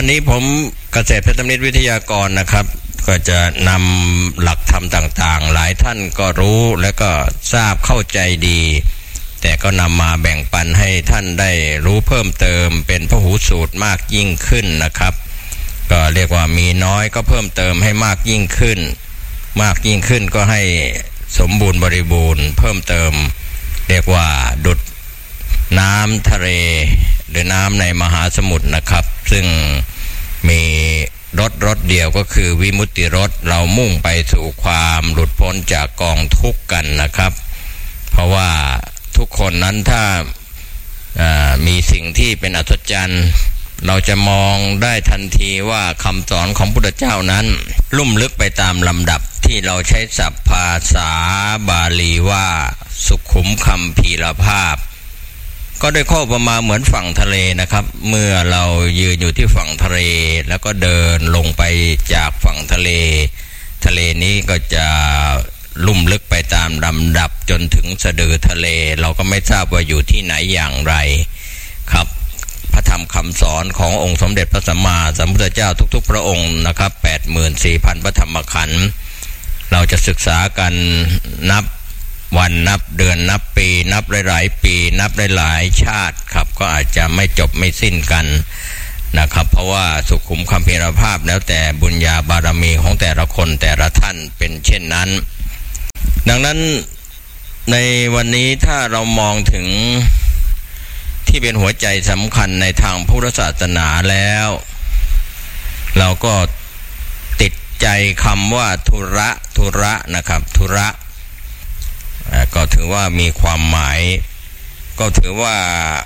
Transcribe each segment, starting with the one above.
วันนี้ผมเกษตรเพชรนิตวิทยากรนะครับก็จะนำหลักธรรมต่างๆหลายท่านก็รู้และก็ทราบเข้าใจดีแต่ก็นำมาแบ่งปันให้ท่านได้รู้เพิ่มเติมเป็นพหูสูตรมากยิ่งขึ้นนะครับก็เรียกว่ามีน้อยก็เพิ่มเติมให้มากยิ่งขึ้นมากยิ่งขึ้นก็ให้สมบูรณ์บริบูรณ์เพิ่มเติมเรียกว่าดุจน้ำทะเลหรือน้ำในมหาสมุทรนะครับซึ่งมีรถเดียวก็คือวิมุตติรถเรามุ่งไปสู่ความหลุดพ้นจากกองทุกข์กันนะครับเพราะว่าทุกคนนั้นถ้ามีสิ่งที่เป็นอัศจรรย์เราจะมองได้ทันทีว่าคำสอนของพุทธเจ้านั้นลุ่มลึกไปตามลำดับที่เราใช้ศัพท์ภาษาบาลีว่าสุขุมคัมภีรภาพก็ได้ข้อประมาณเหมือนฝั่งทะเลนะครับเมื่อเรายืนอยู่ที่ฝั่งทะเลแล้วก็เดินลงไปจากฝั่งทะเลนี้ก็จะลุ่มลึกไปตามลำดับจนถึงสะดือทะเลเราก็ไม่ทราบว่าอยู่ที่ไหนอย่างไรครับพระธรรมคำสอนขององค์สมเด็จพระสัมมาสัมพุทธเจ้าทุกๆพระองค์นะครับ 84,000 พระธรรมขันธ์เราจะศึกษากันนับวันนับเดือนนับปีนับหลายๆปีนับหลายๆชาติครับก็อาจจะไม่จบไม่สิ้นกันนะครับเพราะว่าสุขุมคัมภีรภาพแล้วแต่บุญญาบารมีของแต่ละคนแต่ละท่านเป็นเช่นนั้นดังนั้นในวันนี้ถ้าเรามองถึงที่เป็นหัวใจสำคัญในทางพุทธศาสนาแล้วเราก็ติดใจคำว่าธุระนะครับธุระก็ถือว่ามีความหมายก็ถือว่า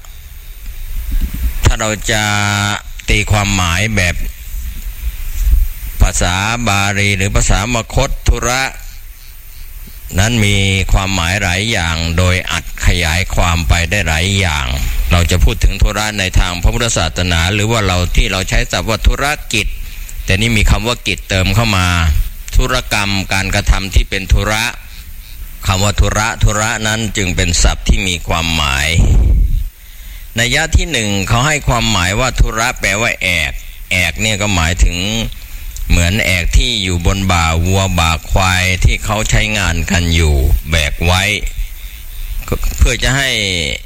ถ้าเราจะตีความหมายแบบภาษาบาลีหรือภาษามคธธุระนั้นมีความหมายหลายอย่างโดยอัดขยายความไปได้หลายอย่างเราจะพูดถึงธุระในทางพระพุทธศาสนาหรือว่าที่เราใช้ศัพท์ว่าธุรกิจแต่นี่มีคำว่ากิจเติมเข้ามาธุรกรรมการกระทำที่เป็นธุระคำว่าธุระนั้นจึงเป็นศัพท์ที่มีความหมายนัยยะที่หนึ่งเขาให้ความหมายว่าธุระแปลว่าแอกเนี่ยก็หมายถึงเหมือนแอกที่อยู่บนบ่าวัวบ่าควายที่เขาใช้งานกันอยู่แบกไว้เพื่อจะให้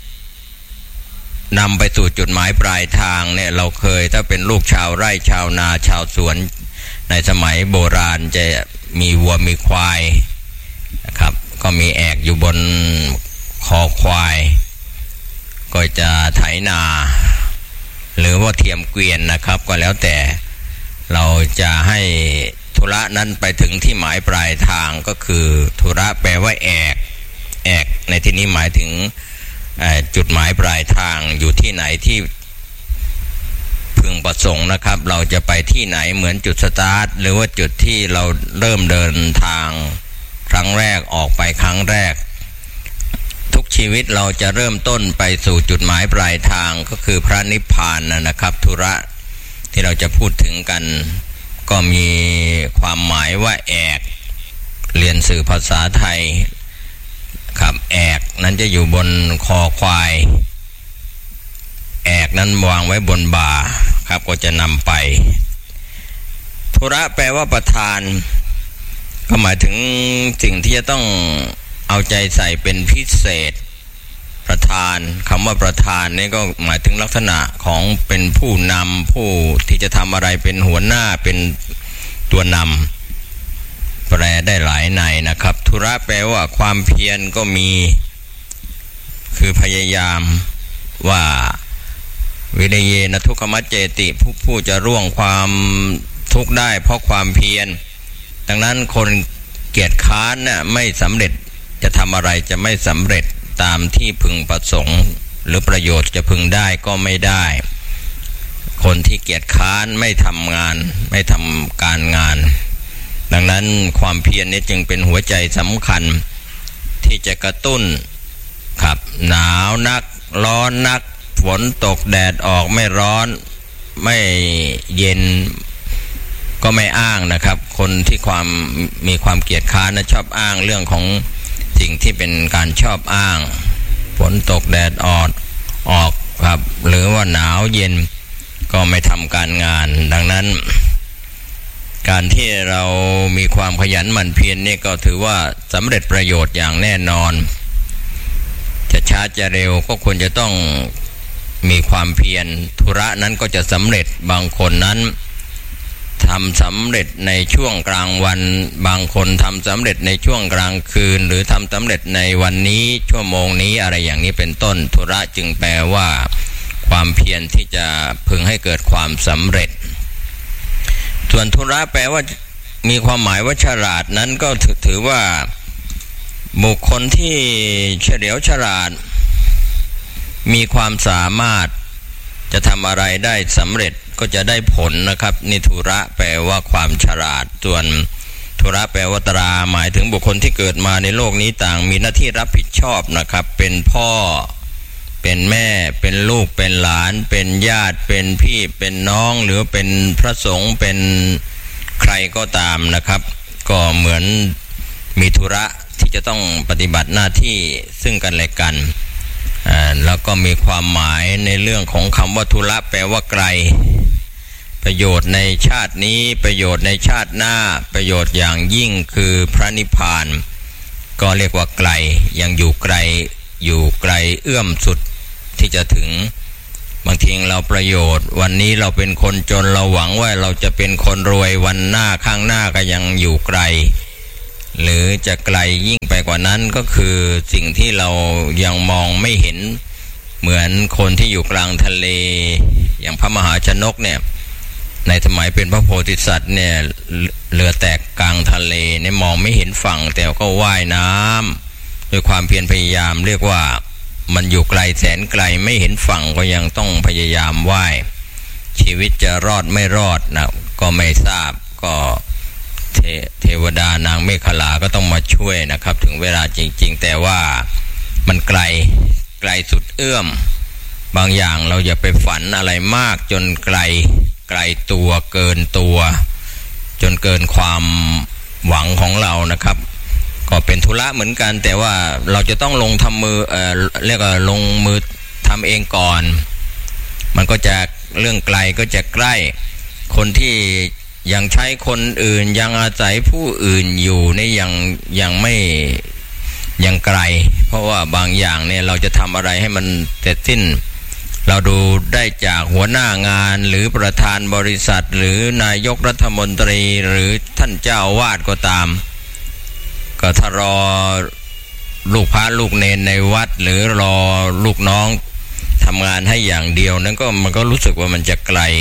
นำไปสู่จุดหมายปลายทางเนี่ยเราเคยถ้าเป็นลูกชาวไร่ชาวนาชาวสวนในสมัยโบราณจะมีวัวมีควายนะครับก็มีแอกอยู่บนคอควายก็จะไถนาหรือว่าเทียมเกวียนนะครับก็แล้วแต่เราจะให้ธุระนั้นไปถึงที่หมายปลายทางก็คือธุระแปลว่าแอกในที่นี้หมายถึงจุดหมายปลายทางอยู่ที่ไหนที่พึงประสงค์นะครับเราจะไปที่ไหนเหมือนจุดสตาร์ทหรือว่าจุดที่เราเริ่มเดินทางครั้งแรกออกไปครั้งแรกทุกชีวิตเราจะเริ่มต้นไปสู่จุดหมายปลายทางก็คือพระนิพพานนะครับธุระที่เราจะพูดถึงกันก็มีความหมายว่าแอกเรียนสื่อภาษาไทยครับแอกนั้นจะอยู่บนคอควายแอกนั้นวางไว้บนบ่าครับก็จะนำไปธุระแปลว่าประธานก็หมายถึงสิ่งที่จะต้องเอาใจใส่เป็นพิเศษประธานคำว่าประธานนี่ก็หมายถึงลักษณะของเป็นผู้นำผู้ที่จะทำอะไรเป็นหัวหน้าเป็นตัวนำแปลได้หลายในนะครับธุระแปลว่าความเพียรก็มีคือพยายามว่าวิริเยนะทุกขมัจเจติผู้จะร่วงความทุกข์ได้เพราะความเพียรดังนั้นคนเกียจค้านน่ะไม่สำเร็จจะทำอะไรจะไม่สำเร็จตามที่พึงประสงค์หรือประโยชน์จะพึงได้ก็ไม่ได้คนที่เกียจค้านไม่ทำงานไม่ทำการงานดังนั้นความเพียรนี้จึงเป็นหัวใจสำคัญที่จะกระตุ้นครับหนาวนักร้อนนักฝนตกแดดออกไม่ร้อนไม่เย็นก็ไม่อ้างนะครับคนที่มีความเกียจค้านนะชอบอ้างเรื่องของสิ่งที่เป็นการชอบอ้างฝนตกแดดออกครับหรือว่าหนาวเย็นก็ไม่ทำการงานดังนั้นการที่เรามีความขยันหมั่นเพียรนี่ก็ถือว่าสำเร็จประโยชน์อย่างแน่นอนจะช้าจะเร็วก็ควรจะต้องมีความเพียรธุระนั้นก็จะสำเร็จบางคนนั้นทำสำเร็จในช่วงกลางวันบางคนทำสำเร็จในช่วงกลางคืนหรือทำสำเร็จในวันนี้ชั่วโมงนี้อะไรอย่างนี้เป็นต้นธุระจึงแปลว่าความเพียรที่จะพึงให้เกิดความสำเร็จส่วนธุระแปลว่ามีความหมายว่าฉลาดนั้นก็ถือว่าบุคคลที่เฉลียวฉลาดมีความสามารถจะทำอะไรได้สำเร็จก็จะได้ผลนะครับนี่ธุระแปลว่าความฉลาดส่วนธุระแปลว่าตราหมายถึงบุคคลที่เกิดมาในโลกนี้ต่างมีหน้าที่รับผิดชอบนะครับเป็นพ่อเป็นแม่เป็นลูกเป็นหลานเป็นญาติเป็นพี่เป็นน้องหรือเป็นพระสงฆ์เป็นใครก็ตามนะครับก็เหมือนมีธุระที่จะต้องปฏิบัติหน้าที่ซึ่งกันและกันแล้วก็มีความหมายในเรื่องของคำว่าธุระแปลว่าไกลประโยชน์ในชาตินี้ประโยชน์ในชาติหน้าประโยชน์อย่างยิ่งคือพระนิพพานก็เรียกว่าไกลยังอยู่ไกลเอื้อมสุดที่จะถึงบางทีเราประโยชน์วันนี้เราเป็นคนจนเราหวังว่าเราจะเป็นคนรวยวันหน้าข้างหน้าก็ยังอยู่ไกลหรือจะไกลยิ่งไปกว่านั้นก็คือสิ่งที่เรายังมองไม่เห็นเหมือนคนที่อยู่กลางทะเลอย่างพระมหาชนกเนี่ยในสมัยเป็นพระโพธิสัตว์เนี่ยเรือแตกกลางทะเลเนี่ยมองไม่เห็นฝั่งแต่ก็ว่ายน้ำด้วยความเพียรพยายามเรียกว่ามันอยู่ไกลแสนไกลไม่เห็นฝั่งก็ยังต้องพยายามว่ายชีวิตจะรอดไม่รอดนะก็ไม่ทราบก็เทวดานางเมขลาก็ต้องมาช่วยนะครับถึงเวลาจริงๆแต่ว่ามันไกลสุดเอื้อมบางอย่างเราอย่าไปฝันอะไรมากจนไกลตัวเกินตัวจนเกินความหวังของเรานะครับก็เป็นธุระเหมือนกันแต่ว่าเราจะต้องลงเรียกว่าลงมือทำเองก่อนมันก็จะเรื่องไกลก็จะใกล้คนที่ยังใช้คนอื่นยังอาศัยผู้อื่นอยู่เนี่ยยังไม่ยังไกลเพราะว่าบางอย่างเนี่ยเราจะทำอะไรให้มันเสร็จสิ้นเราดูได้จากหัวหน้างานหรือประธานบริษัทหรือนายกรัฐมนตรีหรือท่านเจ้าวาดก็ตามก็ถ้ารอลูกพระลูกเนนในวัดหรือรอลูกน้องทำงานให้อย่างเดียวนั้นก็มันก็รู้สึกว่ามันจะไกล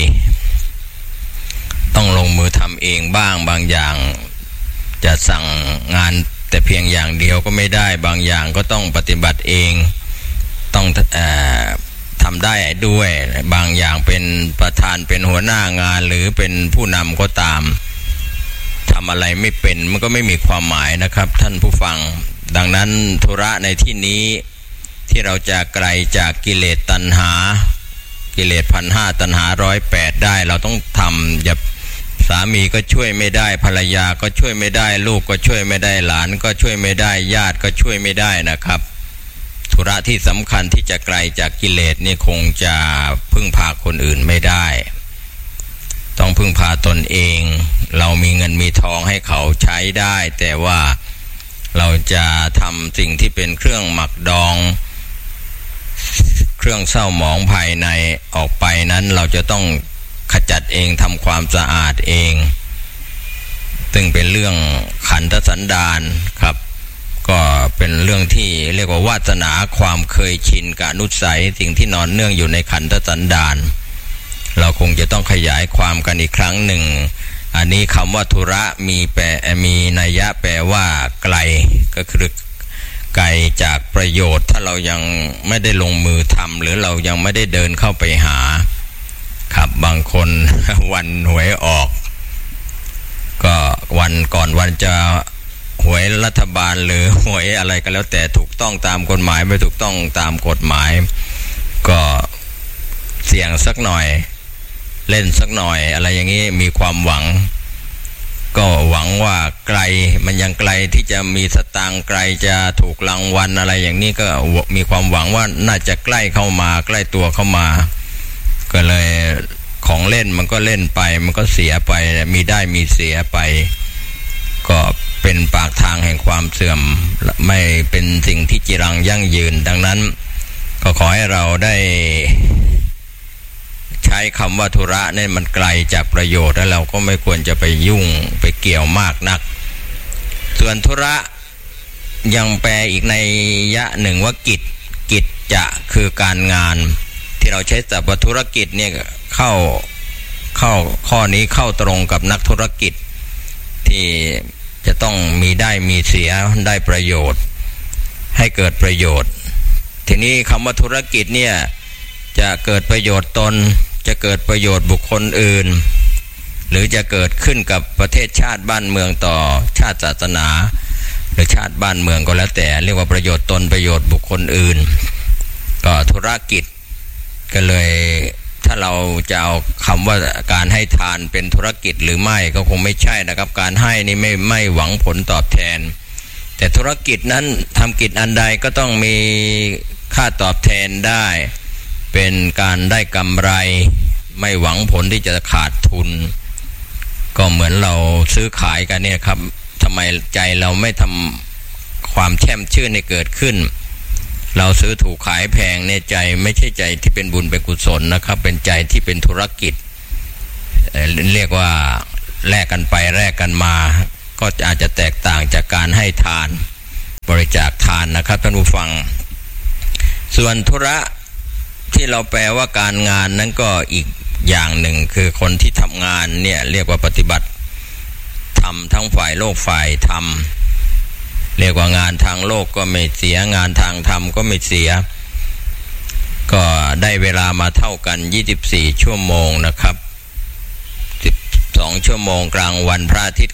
ต้องลงมือทำเองบ้างบางอย่างจะสั่งงานแต่เพียงอย่างเดียวก็ไม่ได้บางอย่างก็ต้องปฏิบัติเองต้องทำได้ด้วยบางอย่างเป็นประธานเป็นหัวหน้างานหรือเป็นผู้นำก็ตามทำอะไรไม่เป็นมันก็ไม่มีความหมายนะครับท่านผู้ฟังดังนั้นธุระในที่นี้ที่เราจะไกลจากกิเลสตัณหากิเลส 1,500 ตัณหา 108ได้เราต้องทำอย่าสามีก็ช่วยไม่ได้ภรรยาก็ช่วยไม่ได้ลูกก็ช่วยไม่ได้หลานก็ช่วยไม่ได้ญาติก็ช่วยไม่ได้นะครับธุระที่สำคัญที่จะไกลจากกิเลสนี่คงจะพึ่งพาคนอื่นไม่ได้ต้องพึ่งพาตนเองเรามีเงินมีทองให้เขาใช้ได้แต่ว่าเราจะทำสิ่งที่เป็นเครื่องหมักดองเครื่องเศร้าหมองภายในออกไปนั้นเราจะต้องขจัดเองทำความสะอาดเองซึ่งเป็นเรื่องขันธสันดานครับก็เป็นเรื่องที่เรียกว่าวาสนาความเคยชินกับอนุสัยสิ่งที่นอนเนื่องอยู่ในขันธสันดานเราคงจะต้องขยายความกันอีกครั้งหนึ่งอันนี้คำว่าธุระมีนัยยะแปลว่าไกลก็คือไกลจากประโยชน์ถ้าเรายังไม่ได้ลงมือทำหรือเรายังไม่ได้เดินเข้าไปหาครับบางคนวันหวยออกก็วันก่อนวันจะหวยรัฐบาลหรือหวยอะไรก็แล้วแต่ถูกต้องตามกฎหมายไม่ถูกต้องตามกฎหมายก็เสี่ยงสักหน่อยเล่นสักหน่อยอะไรอย่างนี้มีความหวังก็หวังว่าไกลมันยังไกลที่จะมีสตางค์ไกลจะถูกรางวัลอะไรอย่างนี้ก็มีความหวังว่าน่าจะใกล้เข้ามาใกล้ตัวเข้ามาก็เลยขของเล่นมันก็เล่นไปมันก็เสียไปมีได้มีเสียไปก็เป็นปากทางแห่งความเสื่อมไม่เป็นสิ่งที่จีรังยั่งยืนดังนั้นก็ขอให้เราได้ใช้คำว่าธุระเนี่ยมันไกลจากประโยชน์แล้วเราก็ไม่ควรจะไปยุ่งไปเกี่ยวมากนักส่วนธุระยังแปลอีกในยะหนึ่งว่ากิจจะคือการงานที่เราใช้ศัพท์ธุรกิจเนี่ยเข้าข้อนี้เข้าตรงกับนักธุรกิจที่จะต้องมีได้มีเสียได้ประโยชน์ให้เกิดประโยชน์ทีนี้คำว่าธุรกิจเนี่ยจะเกิดประโยชน์ตนจะเกิดประโยชน์บุคคลอื่นหรือจะเกิดขึ้นกับประเทศชาติบ้านเมืองต่อชาติศาสนาหรือชาติบ้านเมืองก็แล้วแต่เรียกว่าประโยชน์ตนประโยชน์บุคคลอื่นก็ธุรกิจก็เลยถ้าเราจะเอาคำว่าการให้ทานเป็นธุรกิจหรือไม่ก็คงไม่ใช่นะครับการให้นี่ไม่หวังผลตอบแทนแต่ธุรกิจนั้นทำกิจอันใดก็ต้องมีค่าตอบแทนได้เป็นการได้กำไรไม่หวังผลที่จะขาดทุนก็เหมือนเราซื้อขายกันเนี่ยครับทำไมใจเราไม่ทำความแช่มชื่นให้เกิดขึ้นเราซื้อถูกขายแพงในใจไม่ใช่ใจที่เป็นบุญเป็นกุศลนะครับเป็นใจที่เป็นธุรกิจเรียกว่าแลกกันไปแลกกันมาก็อาจจะแตกต่างจากการให้ทานบริจาคทานนะครับท่านผู้ฟังส่วนธุระที่เราแปลว่าการงานนั้นก็อีกอย่างหนึ่งคือคนที่ทำงานเนี่ยเรียกว่าปฏิบัติธรรมทั้งฝ่ายโลกฝ่ายธรรมเรียกว่างานทางโลกก็ไม่เสียงานทางธรรมก็ไม่เสียก็ได้เวลามาเท่ากัน24ชั่วโมงนะครับ12ชั่วโมงกลางวันพระอาทิตย์